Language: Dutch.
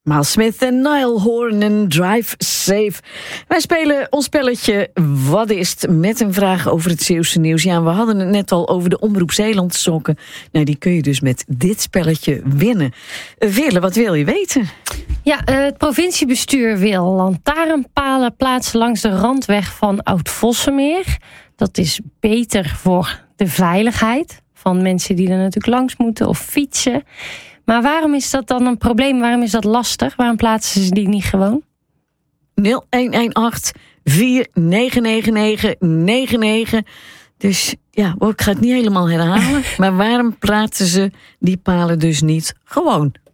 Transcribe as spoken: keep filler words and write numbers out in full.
Miles Smith en Niall Horan en Drive Safe. Wij spelen ons spelletje Wat is het? Met een vraag over het Zeeuwse nieuws. Ja, we hadden het net al over de Omroep Zeeland sokken. Nou, die kun je dus met dit spelletje winnen. Uh, Veerle, wat wil je weten? Ja, uh, het provinciebestuur wil lantaarnpalen plaatsen langs de randweg van Oud-Vossemeer. Dat is beter voor de veiligheid van mensen die er natuurlijk langs moeten of fietsen. Maar waarom is dat dan een probleem? Waarom is dat lastig? Waarom plaatsen ze die niet gewoon? nul een een acht vier negen negen negen negen negen. Dus ja, ik ga het niet helemaal herhalen. Maar waarom plaatsen ze die palen dus niet gewoon?